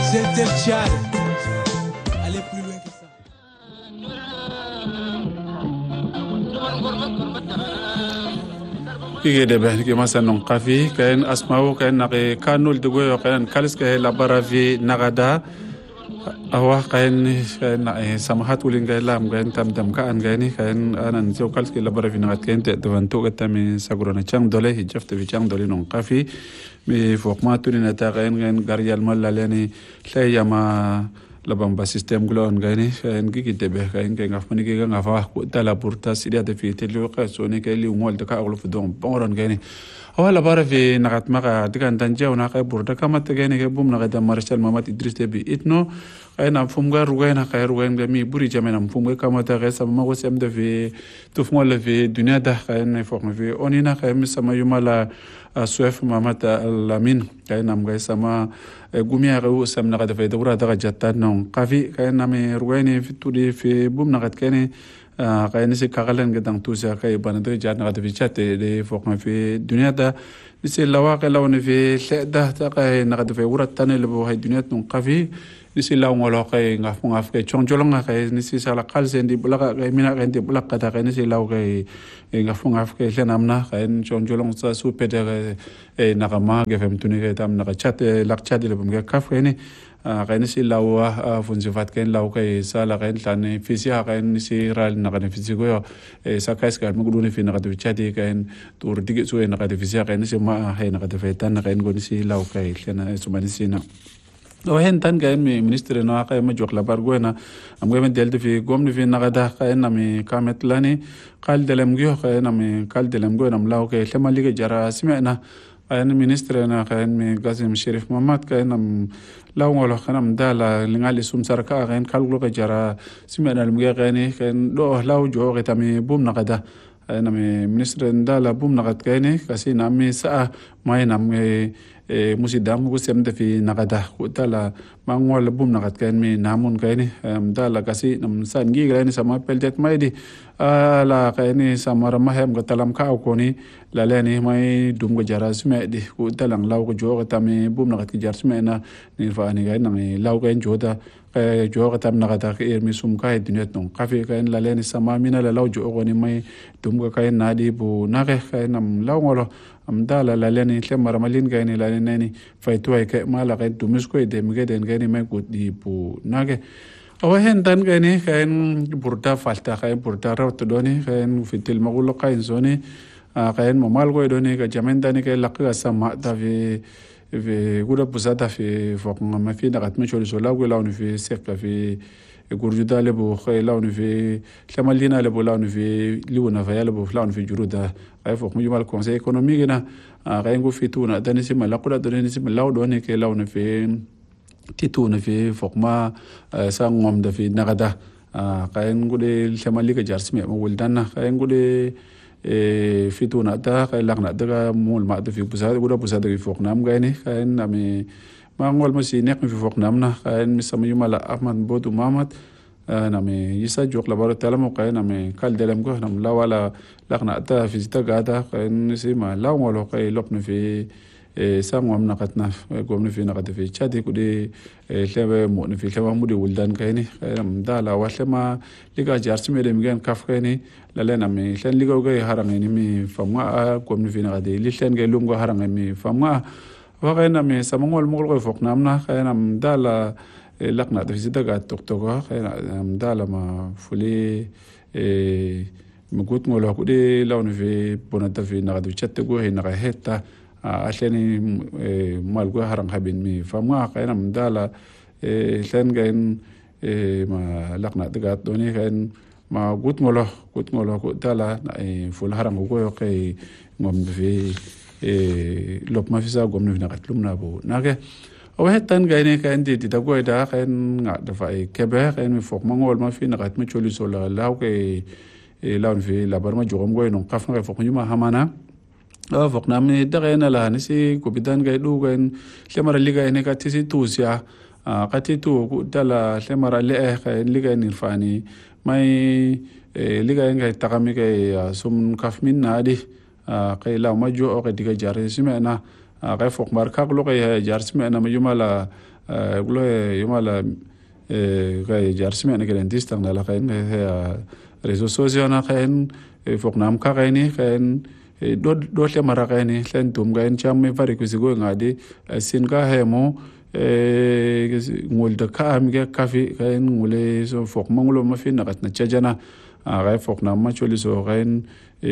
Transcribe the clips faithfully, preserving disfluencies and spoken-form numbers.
C'était le Tchad. Allez plus loin que ça. Kige de ben ke masa non kafi kain asmao kain nake kanul de goyo kain kalis ke la baravi nagada awa kain kain samahat ulin kain lam kain tam tam ka an kain kain anan jo kalis ke la baravi nagat kain te devanto kata mi sagurona chang dole hijafte bi chang dole non kafi mi fokma tulina ta kain kain garyal malalani layama labang ba sistem glon gani kain gigi tebe kain kain ngafmani ke ngafa ko tala purta sidia de fi telu ka soni ke li ngol de ka aglo fudon bongon gani awala bara fi nagat maka dikan tanje ona ka burda kama te gani ke bum nagat marshal mamat idris tebi itno kain am fumga rugaina ka rugain mi buri jamena am fumga kama ta ga sama ko sem de fi tuf ngol fi dunia da kain fo fi onina kain sama yumala suef mamat alamin kain am ga sama gumia go sam nagat fa dawra daga jatta non qafi kain nami rugaini fi tudi fi bum nagat kene kain si kagalan gedang tusa kay banade jat nagat fi chatte de fokma fi dunia da nisi lawa ka lawni fi leda ta kay nagat fi urat tanel bo hay dunia non qafi nisi law ngolo kay ngaf ngaf kay chongjolonga kay nisi sala qalsen di bulaka kay mina kay di bulaka ta kay nisi law kay ngaf ngaf kay lenamna kay chongjolong sa su pede e nakama gefem tuni kay tam nakachat lak chat le bum kaf kay ni kay nisi law funzivat kay law kay sala kay tane fisia kay nisi ral nakane fisiko yo sa kay skar muguduni fi nakade chati kay tur dige su nakade fisia kay nisi ma hay nakade fetan kay ngo nisi law kay lena sumanisina وهن تان كاين مينستر نو اقا ما جوخ لا بارغونا ام غيم دلت في غوم في نغدا كاين مي كامت لاني قال دلم غيو كاين مي قال دلم غو نم لاو كاي لما ليغا جرا سمعنا كاين مينستر نا كاين مي قاسم شريف محمد كاين ام لاو ngolo خنم دالا لنغالي سوم سركا كاين قال غلو جرا سمعنا المغي كاين كاين دو لاو جو غتامي بوم نغدا انا مي مينستر دالا بوم نغد كاين كاسي نامي سا ماي نام musidam ko semde fi nagada ko tala mangol bum nagat kan mi namun kaini dala kasi nam san gi grani sama peljet maidi ala kaini samara mahem ga talam ka ko ni lalani mai dum go jaras medi ko talang law ko joga tami bum nagat ki jars mena ni fani ga nami law ga joda ka joga tam nagata ke mi sum kai dunet non kafe kain lalani sama mina la law jogo ni mai dum go kain nadi bu nage kain nam law ngolo am dala lalani lemara malin gaini lalani nani faitu ay ke mala kay dumisko ide migeden gaini may gudi bu nage awahen tan gaini kain burda falta kain burda rawt doni kain fitil magulo kain zoni kain mamal go doni ka jamenda ni kay lakga sama ta fi fi guda pusata fi fok ma fi dagat me choli so lagu lawni fi sekka fi gurjuda lebo khay lawni fi lamalina lebo lawni fi liwna fa yalebo lawni fi juruda ay fok mu jumal conseil économique na kay ngu fi tuna dani sima lakula dani sima law doni ke lawni fi tituna fi fok ma sa ngom da fi nagada kay ngu de lamalika jarsime mo wuldana kay ngu de e fituna ta kay lakna daga mul ma da fi busada guda busada fi fok nam gayni kay nami ma ngol mo si nek fi fok nam na kay mi sama yumala ahmad bodu mamat nami yisa jok la baro talamo kay nami kal delam go nam la wala lakna ta fi ta gada kay si ma la ngolo kay lopno fi e sangwam nakatna gomni fi nakata fi chati kudi e lebe mo ni fi lema mudi wuldan kayni am dala waslema liga jarsime de migen kaf kayni la lena mi len liga go harang ni mi famwa gomni fi nakade li len gay lum go harang mi famwa wa kayna mi samangol mo go fok namna kayna am dala lakna de fi daga tok tok kayna am dala ma fuli e mugut ngolo kudi lawni fi bonata fi nakadu chatte go he naka hetta asheni malgo harang habin mi famwa kaina mdala len gain ma lakna daga doni kain ma gut ngolo gut ngolo ko dala ful harang go kay ngom fi lop ma fisa gom ni nakatlum na bo nage o hetan gaine kain di da go da kain nga da fay kebe kain mi fok mangol ma fi nakat ma choli so la law ke lawn fi la barma jogom go non kaf nga fok nyuma hamana a fok nam ni dagena la ni si ko bidan gay du gan lemara liga ni ka tisi tusia a kati tu dala lemara le ka liga ni fani mai liga ngay takami kay sum kaf min nadi kay la ma jo o diga jare simena ga fok mar ka lo ga jarsme na yumala lo yumala ga jarsme na gelen distang na la kain réseaux sociaux na kain fok nam ka kain kain do do le mara kain len tum ga en cham me vari ku sigo ngadi sin ka hemo ngol da ka am ga kafi kain ngule so fok mangulo ma fi na gat na chajana ga fok nam ma choli so kain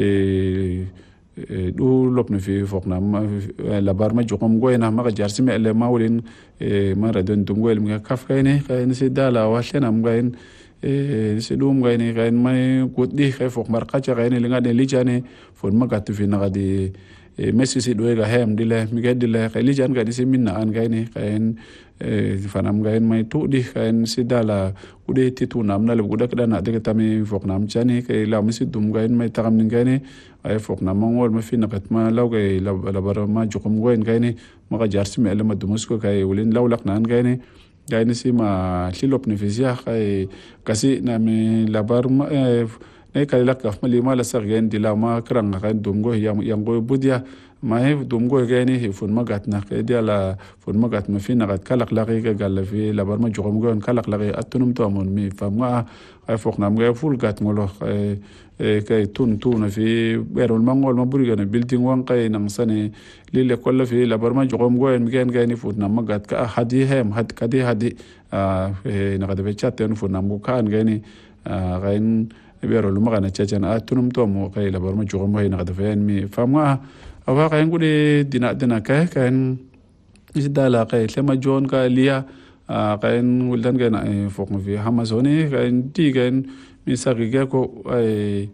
du lop na fi fok nam la bar ma jokom goyna ma ga jarsme ele mawlin ma radon tum goel mi kaf kain kain si dala wa shenam gain si dum gain gain mai kuddi khay fok mar qacha gain linga de lijane fon ma gat fi na gadi messi si do ga hem dile mi ga dile khay lijan ga si minna an gain kain fanam gain mai tudi kain si dala ude titu nam na le gudak dana de tami fok nam chani kay la mi si dum gain mai tagam ning gain ay fok nam ngol ma fi na kat ma law gay la bar ma jokom goin gain ma ga jarsme ele ma dumusko kay ulin lawlak nan gain gain si ma lilop ni fizia kay kasi na mi labar ma ne kay lak af mali ma la sar gain dila ma krang ga dum go yam yam go budia ma he dum go gain he fon ma gat na kay dia fon ma gat ma fi na gat kalak laqi ga gal fi labar ma jokom goin kalak laqi atunum to mon mi famga ay fok nam ga ful gat ngolo kay tun tun fi berol mangol ma buri gana building wan kay nang sane lile kolla fi labar ma jokom goen mi gen gani fut nam magat ka hadi hem had kadi hadi na kada be chatten fut nam ko kan gani gain berol ma gana chachen atunum to mo kay labar ma jokom goen na kada fen mi famga awa kay ngudi dina dina kay kan isdala kay lema jon ka liya kain wuldan gana fok fi hamazoni kain tigen misaki ko ay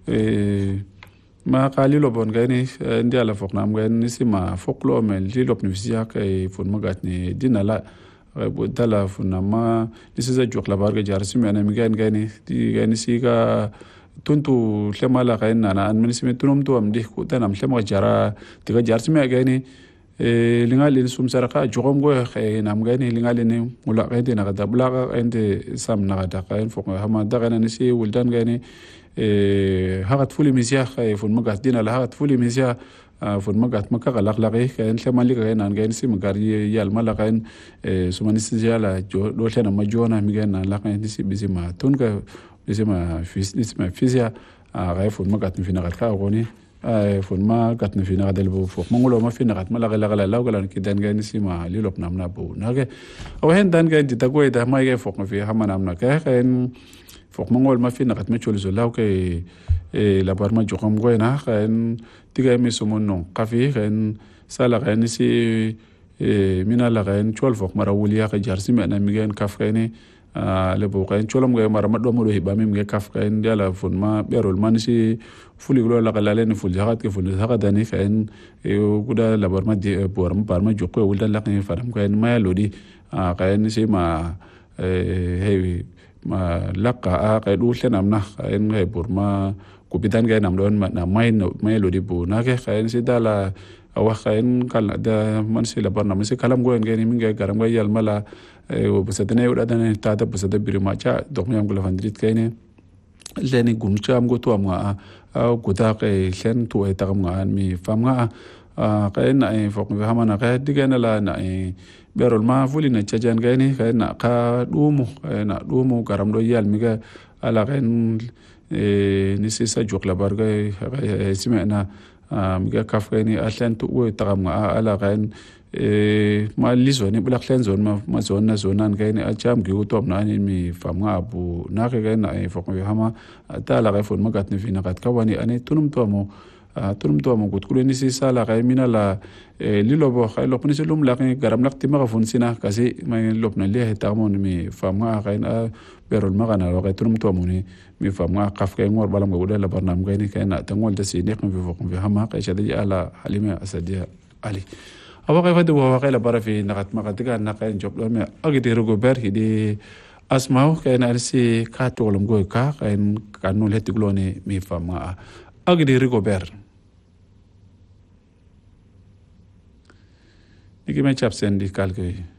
ma qali lo bon gani ndi ala fok nam gani sima fok lo mel li lop ni fisia kay fon magat ni dinala bu dala funa ma disiza jok la barga jar sima na mi gani gani di gani siga tuntu lemala kain na an minisme tunum to am di ko tanam lema jara diga jar sima gani lingali sum saraka jogom go nam gani lingali ni mula gadi na gada blaga ende sam na gada kain fok hama daga na si wuldan gani hagat fuli misya fon magat dina la hagat fuli misya fon magat maka galak lagi kain lemali kain an gani si magari yal mala kain sumani si jala do tena majona mi gani la kain si bizima tunka bizima fis bizima fisia ga fon magat fi na gada goni fon ma gat na fi na dal bu fok mangulo ma fi na gat mala gala gala law gala ki dan gani sima li lop nam na bu na ge o hen dan gani ta goy da ma ge fok ma fi hama nam na ka en fok mangol ma fi na gat ma chol zo law ke e la bar ma jokom goy na en diga mi sumon non ka fi en sala gani si e mina la gani chol fok mara wuliya ka jar sima na mi gen kaf gani le bo kain cholam ga mara maddo mo do hiba mim ga kaf kain dala fun ma berol man si fuli glo la gala len ful jagat ke ful jagat dani kain e guda la bar ma di bor ma bar ma jokko wul dal la kain faram kain ma lodi kain si ma he ma laqa a kain du lenam na kain he bor ma ku bidan ga nam don na mai mai lodi bu na ke kain si dala awa kain kala da man si la bar na man si kalam go en ga ni min ga garam ga yal mala و بس أدنى يقول أدنى تعب بس أدنى بريماتشا دوم يوم كله فندريت كينه لأني قمتشا أم قطوا مع أو قطاق لأن تو أتاقم عن مي فما كأن فوق فهمنا كه ديجنا لا نا بيرول ما فولي نتشجن كينه كأن كدومو كأن دومو كرام دويال ميكا على كأن نسيسا جوك لبارك سمعنا ميكا كاف كينه أشلن تو أتاقم على كأن ma lizoni bulak len zon ma ma zon na zonan gaini acham gi utom na ni mi famga abu na ke gaina e fok mi hama ta la ga fon magat ni fina gat kawani ani tunum to mo tunum to mo gut kuleni si sala ga mina la lilo bo khay lop ni selum la ni garam lak ti ma fon sina kasi ma lop na le ta mo ni mi famga gaina berol magana wa tunum to mo ni mi famga qaf kay ngor balam go la barnam gaini kaina tangol de si nek mi fok mi hama kay shadi ala halima asadia ali أبغى يفيد وواقع لبارة في نقط مقدقة نقين جب لهم أقدر رجوبر هدي أسمعه كأن أرسي كاتولم جوي كا كأن كانوا له تقولوني ميفهم أقدر رجوبر نيجي ما يشوف سندي كالكوي